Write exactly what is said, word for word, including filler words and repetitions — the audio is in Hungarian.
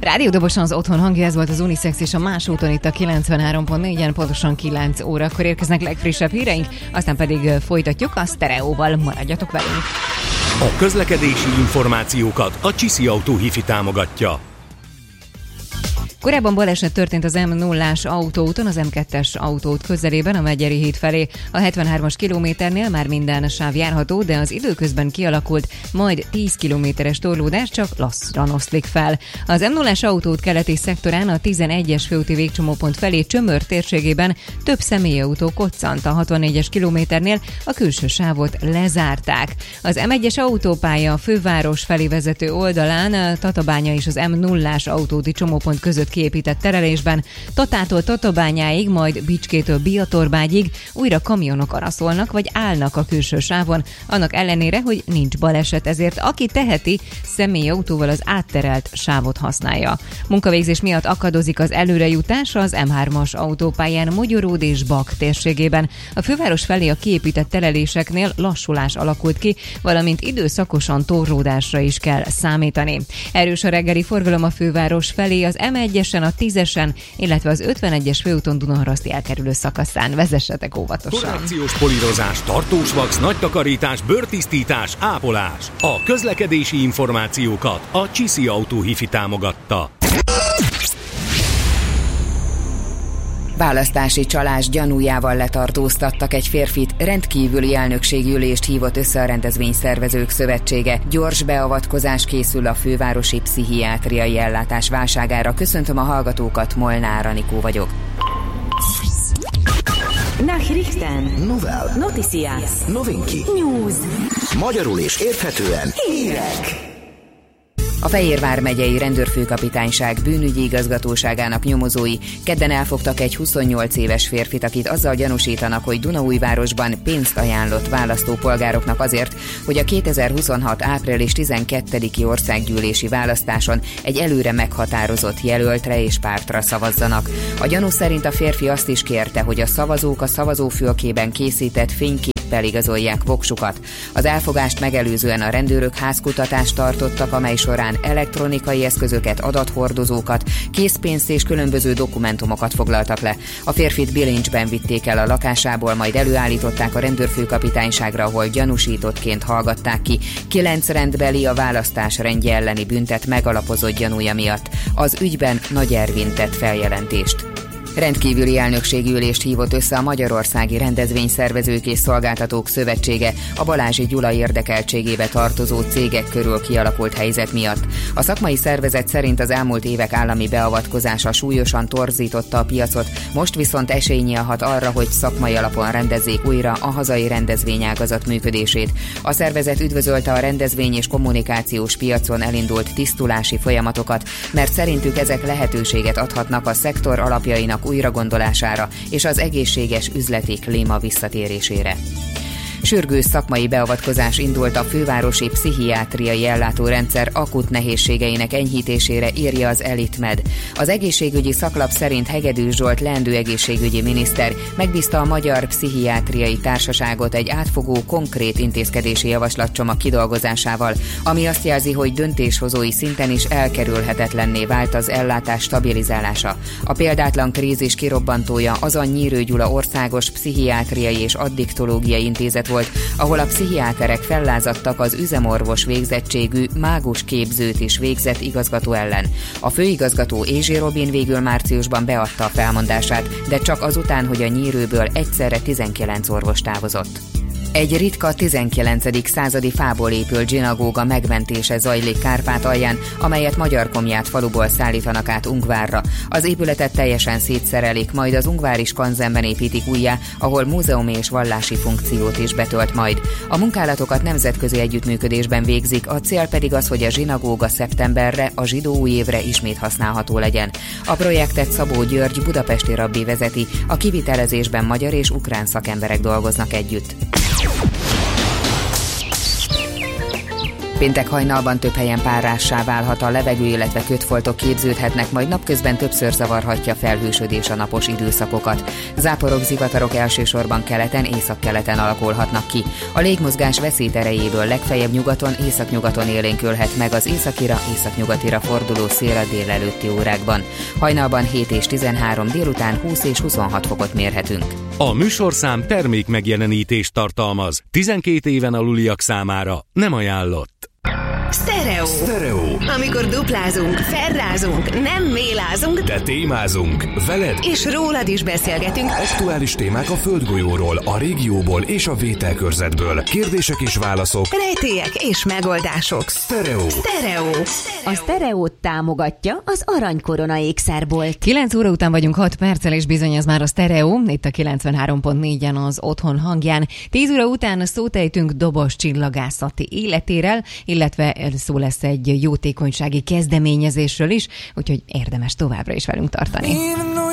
Rádiódobosan az otthon hangja, ez volt az Unisex és a Más úton itt a kilencvenhárom pont négyen, pontosan kilenc órakor érkeznek legfrissebb híreink, aztán pedig folytatjuk a Sztereóval, maradjatok velünk. A közlekedési információkat a Csiszi Autó Hifi támogatja. Korábban baleset történt az em nullás autóúton, az em kettes autóút közelében, a Megyeri híd felé. A hetvenhármas kilométernél már minden sáv járható, de az időközben kialakult majd tíz kilométeres torlódás csak lassúan oszlik fel. Az em nullás autóút keleti szektorán a tizenegyes főúti végcsomópont felé Csömör térségében több személyautó koccant. A hatvannégyes kilométernél a külső sávot lezárták. Az em egyes autópálya a főváros felé vezető oldalán Tatabánya és az em nullás autóúti csomópont között kiépített terelésben, Tatától Tatabányáig, majd Bicskétől Biatorbágyig újra kamionok araszolnak vagy állnak a külső sávon, annak ellenére, hogy nincs baleset, ezért aki teheti, személyautóval az átterelt sávot használja. Munkavégzés miatt akadozik az előrejutás az em hármas autópályán Mogyoród és Bak térségében. A főváros felé a kiépített tereléseknél lassulás alakult ki, valamint időszakosan torlódásra is kell számítani. Erős a reggeli forgalom a főváros felé az em egyesen, a tízesen, illetve az ötvenegyes főúton Dunaharaszti elkerülő szakaszán. Vezessetek óvatosan. Korrekciós polírozás, tartós vax, nagy takarítás, bőrtisztítás, ápolás. A közlekedési információkat a Csiszi Autó Hifi támogatta. Választási csalás gyanújával letartóztattak egy férfit, rendkívüli elnökségi ülést hívott össze a Rendezvényszervezők Szövetsége. Gyors beavatkozás készül a fővárosi pszichiátriai ellátás válságára. Köszöntöm a hallgatókat, Molnár Anikó vagyok. Nachrichten. Novel. Noticias. Novinki. News. Magyarul és érthetően Hírek. A Fejérvár megyei rendőrfőkapitányság bűnügyi igazgatóságának nyomozói kedden elfogtak egy huszonnyolc éves férfit, akit azzal gyanúsítanak, hogy Dunaújvárosban pénzt ajánlott választópolgároknak azért, hogy a kétezer-huszonhat. április tizenkettediki országgyűlési választáson egy előre meghatározott jelöltre és pártra szavazzanak. A gyanú szerint a férfi azt is kérte, hogy a szavazók a szavazófülkében készített fénykép igazolják voksukat. Az elfogást megelőzően a rendőrök házkutatást tartottak, amely során elektronikai eszközöket, adathordozókat, készpénzt és különböző dokumentumokat foglaltak le. A férfit bilincsben vitték el a lakásából, majd előállították a rendőrfőkapitányságra, ahol gyanúsítottként hallgatták ki. Kilenc rendbeli a választás rendje elleni büntet megalapozott gyanúja miatt. Az ügyben Nagy Ervin tett feljelentést. Rendkívüli elnökségi ülést hívott össze a Magyarországi Rendezvényszervezők és Szolgáltatók Szövetsége a Balázsi Gyula érdekeltségébe tartozó cégek körül kialakult helyzet miatt. A szakmai szervezet szerint az elmúlt évek állami beavatkozása súlyosan torzította a piacot, most viszont esély nyílhat arra, hogy szakmai alapon rendezzék újra a hazai rendezvényágazat működését. A szervezet üdvözölte a rendezvény és kommunikációs piacon elindult tisztulási folyamatokat, mert szerintük ezek lehetőséget adhatnak a szektor alapjainak újragondolására és az egészséges üzleti klíma visszatérésére. Sürgős szakmai beavatkozás indult a fővárosi pszichiátriai ellátórendszer akut nehézségeinek enyhítésére, írja az Elitmed. Az egészségügyi szaklap szerint Hegedűs Zsolt leendő egészségügyi miniszter megbízta a Magyar Pszichiátriai Társaságot egy átfogó, konkrét intézkedési javaslatcsomag kidolgozásával, ami azt jelzi, hogy döntéshozói szinten is elkerülhetetlenné vált az ellátás stabilizálása. A példátlan krízis kirobbantója az a Nyírő Gyula Országos Pszichiátriai és Addiktológiai Intézet volt, ahol a pszichiáterek fellázadtak az üzemorvos végzettségű mágus képzőt is végzett igazgató ellen. A főigazgató Ézsi Robin végül márciusban beadta a felmondását, de csak azután, hogy a Nyírőből egyszerre tizenkilenc orvos távozott. Egy ritka tizenkilencedik századi fából épült zsinagóga megmentése zajlik Kárpátalján, amelyet Magyarkomját faluból szállítanak át Ungvárra. Az épületet teljesen szétszerelik, majd az ungvári skanzenben építik újjá, ahol múzeumi és vallási funkciót is betölt majd. A munkálatokat nemzetközi együttműködésben végzik, a cél pedig az, hogy a zsinagóga szeptemberre, a zsidó új évre ismét használható legyen. A projektet Szabó György budapesti rabbi vezeti, a kivitelezésben magyar és ukrán szakemberek dolgoznak együtt. Péntek hajnalban több helyen párássá válhat a levegő, illetve kötfoltok képződhetnek, majd napközben többször zavarhatja felhősödés a napos időszakokat. Záporok, zivatarok elsősorban keleten, északkeleten alakulhatnak ki. A légmozgás veszélyterejéből legfeljebb nyugaton, északnyugaton élénkülhet meg az északira, északnyugatira forduló szél a délelőtti órákban. Hajnalban hét és tizenhárom, délután húsz és huszonhat fokot mérhetünk. A műsorszám termék megjelenítést tartalmaz. tizenkét éven aluliak számára nem ajánlott. Stereo. Stereo. Amikor duplázunk, ferrázunk, nem mélázunk, De témázunk veled. és rólad is beszélgetünk. Aktuális témák a földgolyóról, a régióból és a vételkörzetből. Kérdések és válaszok. Rejtélyek és megoldások. Stereo. Stereo. A Stereót támogatja az Aranykorona ékszerbolt. kilenc óra után vagyunk hat perccel, és bizony ez már a Stereo, itt a kilencvenhárom pont négyen az otthon hangján. tíz óra után szót ejtünk Dobos csillagászati életéről, illetve szó lesz egy jótékonysági kezdeményezésről is, úgyhogy érdemes továbbra is velünk tartani.